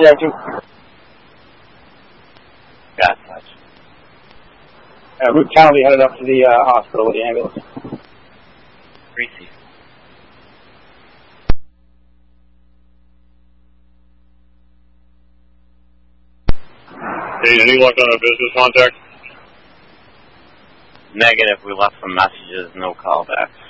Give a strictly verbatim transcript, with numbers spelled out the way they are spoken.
Yeah, two. Got touch. Uh, Route County headed up to the uh, hospital with the ambulance. Receive. Hey, any luck on a business contact? Negative. We left some messages, no callbacks.